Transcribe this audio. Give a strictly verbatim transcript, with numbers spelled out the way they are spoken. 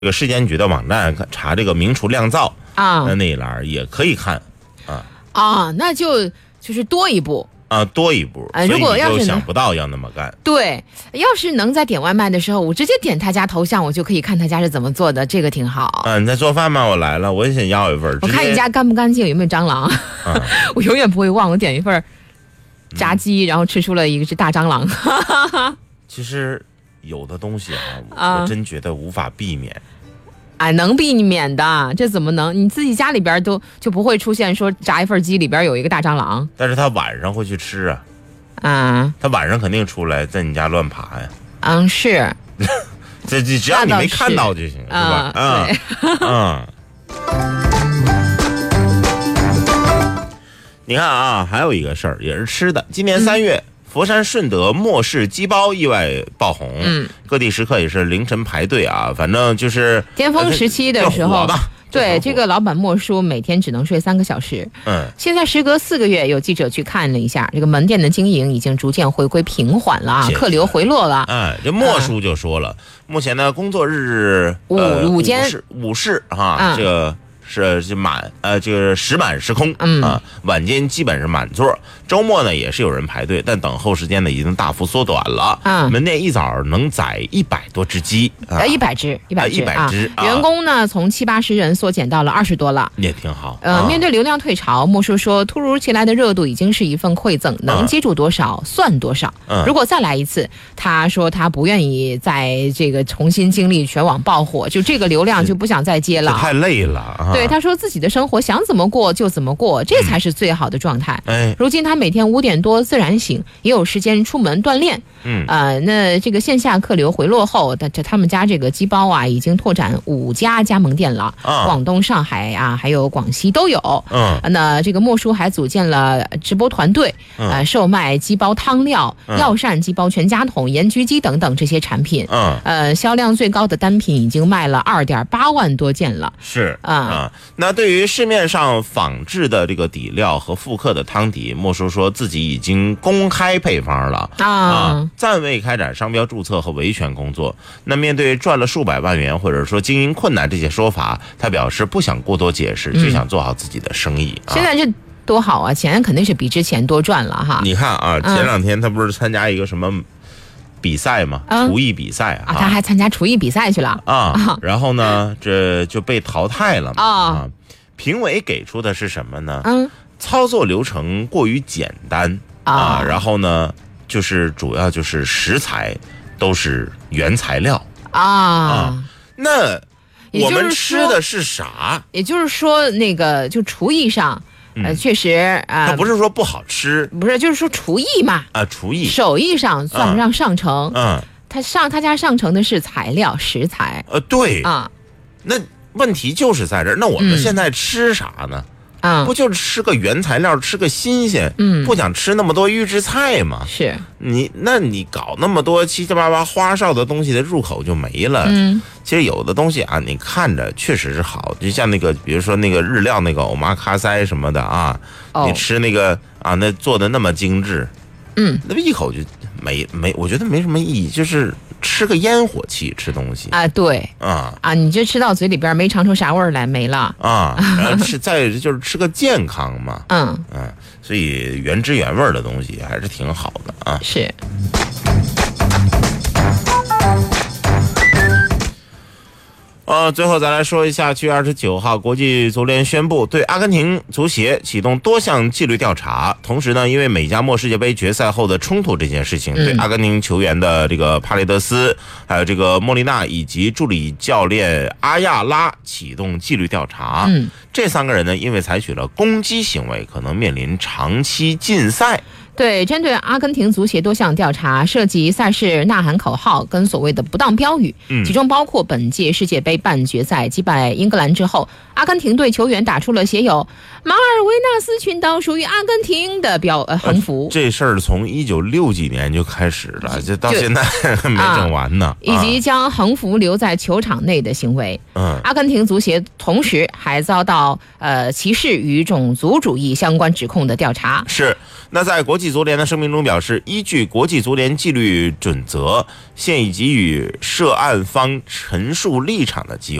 这个市监局的网站查这个名厨酿造啊， 那一栏也可以看啊啊，那就就是多一步。 啊，多一步， 呃，如果要是想不到要那么干， 对，要是能在点外卖的时候，我直接点他家头像，我就可以看他家是怎么做的，这个挺好。 啊，你在做饭吗？我来了，我也想要一份。 我看你家干不干净，有没有蟑螂？啊、我永远不会忘，我点一份炸鸡，嗯、然后吃出了一个是大蟑螂。 其实有的东西啊，我真觉得无法避免。 哎，能避免的，这怎么能？你自己家里边都就不会出现说炸一份鸡里边有一个大蟑螂。 但是他晚上会去吃啊， 啊， 他晚上肯定出来在你家乱爬呀。 嗯，是， 这这只要你没看到就行，是吧？ 嗯嗯。你看啊，还有一个事儿也是吃的，今年三月。嗯佛山顺德莫氏鸡煲意外爆红，嗯，各地食客也是凌晨排队啊，反正就是巅峰时期的时候，对这个老板莫叔每天只能睡三个小时，嗯，现在时隔四个月，有记者去看了一下，这个门店的经营已经逐渐回归平缓了啊，客流回落了。 哎，这莫叔就说了，嗯、目前呢工作日五呃五间午市哈，嗯、这个。是是满呃，这个时满时空，嗯啊，晚间基本是满座，周末呢也是有人排队，但等候时间呢已经大幅缩短了。嗯，门店一早能宰一百多只鸡， 呃，一百只，一百只， 一百只。 啊、员工呢从七八十人缩减到了二十多了， 也挺好。 呃，啊、面对流量退潮，莫叔说，突如其来的热度已经是一份馈赠，能接住多少、嗯、算多少。嗯，如果再来一次，他说他不愿意再这个重新经历全网爆火，就这个流量就不想再接了， 太累了。啊、 对，他说自己的生活想怎么过就怎么过，这才是最好的状态。 哎， 如今他每天五点多自然醒，也有时间出门锻炼。嗯，呃，那这个线下客流回落后，他他们家这个鸡煲啊，已经拓展五家加盟店了，啊、广东、上海啊，还有广西都有。嗯，那这个莫叔还组建了直播团队，嗯、呃，售卖鸡煲汤料、嗯、药膳鸡煲全家桶、盐焗鸡等等这些产品。嗯，呃，销量最高的单品已经卖了二点八万多件了。 是啊、啊，那对于市面上仿制的这个底料和复刻的汤底，莫叔说自己已经公开配方了啊。啊暂未开展商标注册和维权工作。那面对赚了数百万元或者说经营困难这些说法，他表示不想过多解释，就想做好自己的生意。 嗯啊、现在这多好啊，钱肯定是比之前多赚了哈。 你看啊，前两天他不是参加一个什么比赛吗？嗯、厨艺比赛 啊, 啊，他还参加厨艺比赛去了啊。然后呢，这就被淘汰了嘛啊。评委给出的是什么呢？嗯，操作流程过于简单 啊, 啊，然后呢。就是主要就是食材都是原材料 啊, 啊，那我们吃的是啥？ 也就是说，那个就厨艺上，嗯、呃，确实啊， 他不是说不好吃， 不是，就是说厨艺嘛，啊， 厨艺手艺上算不上上乘， 嗯， 他上他家上乘的是材料食材， 呃，对啊， 那问题就是在这儿，那我们现在吃啥呢？嗯啊， 不就是吃个原材料，吃个新鲜，嗯，不想吃那么多预制菜吗？ 是你，那你搞那么多七七八八花哨的东西的入口就没了。嗯，其实有的东西啊，你看着确实是好，就像那个，比如说那个日料那个欧玛卡塞什么的啊，哦、你吃那个啊，那做的那么精致， 嗯， 那一口就没没，我觉得没什么意义，就是吃个烟火气吃东西啊，对啊啊，你就吃到嘴里边没尝出啥味儿来，没了啊，然后吃再就是吃个健康嘛， 嗯嗯、啊，所以原汁原味的东西还是挺好的啊， 是。 呃，最后再来说一下，七月二十九号，国际足联宣布对阿根廷足协启动多项纪律调查。同时呢，因为美加墨世界杯决赛后的冲突这件事情，嗯、对阿根廷球员的这个帕雷德斯，还有这个莫利纳以及助理教练阿亚拉启动纪律调查。嗯，这三个人呢，因为采取了攻击行为，可能面临长期禁赛。 对，针对阿根廷足协多项调查，涉及赛事呐喊口号跟所谓的不当标语，嗯，其中包括本届世界杯半决赛击败英格兰之后，阿根廷队球员打出了写有马尔维纳斯群岛属于阿根廷的标呃横幅。 呃、这事儿从一九六几年就开始了，就到现在没整完呢、啊。 以及将横幅留在球场内的行为。 嗯， 阿根廷足协同时还遭到呃歧视与种族主义相关指控的调查。 是， 那在国际足联的声明中表示，依据国际足联纪律准则，现已给予涉案方陈述立场的机会。